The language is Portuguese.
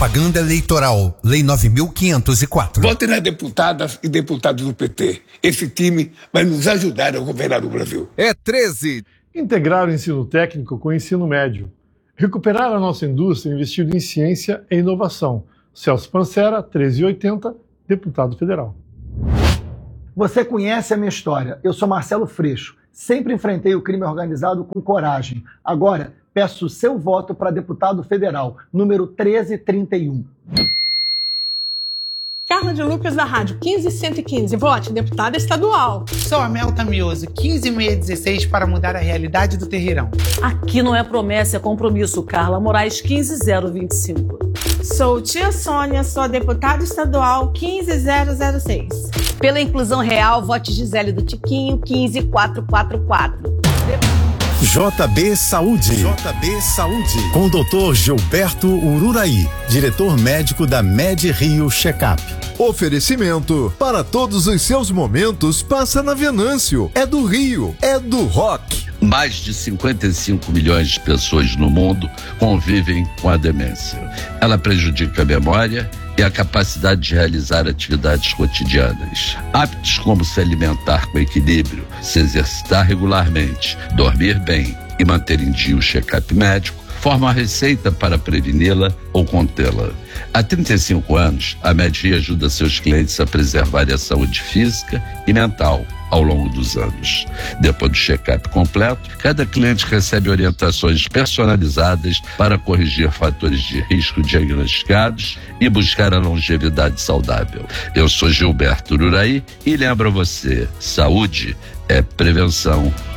Propaganda eleitoral, Lei 9.504. Votem nas deputadas e deputados do PT. Esse time vai nos ajudar a governar o Brasil. É 13. Integrar o ensino técnico com o ensino médio. Recuperar a nossa indústria investindo em ciência e inovação. Celso Pancera, 1380, deputado federal. Você conhece a minha história. Eu sou Marcelo Freixo. Sempre enfrentei o crime organizado com coragem. Agora, peço o seu voto para deputado federal, número 1331. Carla de Lucas, da Rádio 15115. Vote, deputada estadual. Sou a Melta Mioso, 15616, para mudar a realidade do Terreirão. Aqui não é promessa, é compromisso. Carla Moraes, 15025. Sou tia Sônia, sou a deputada estadual 15006. Pela inclusão real, vote Gisele do Tiquinho, 15444. JB Saúde. JB Saúde. Com o Dr. Gilberto Ururaí, diretor médico da Med Rio Checkup. Oferecimento: para todos os seus momentos, passa na Venâncio. É do Rio, é do rock. Mais de 55 milhões de pessoas no mundo convivem com a demência. Ela prejudica a memória e a capacidade de realizar atividades cotidianas. Hábitos como se alimentar com equilíbrio, se exercitar regularmente, dormir bem e manter em dia o check-up médico formam a receita para preveni-la ou contê-la. Há 35 anos, a Med ajuda seus clientes a preservar a saúde física e mental ao longo dos anos. Depois do check-up completo, cada cliente recebe orientações personalizadas para corrigir fatores de risco diagnosticados e buscar a longevidade saudável. Eu sou Gilberto Ururaí e lembro a você, saúde é prevenção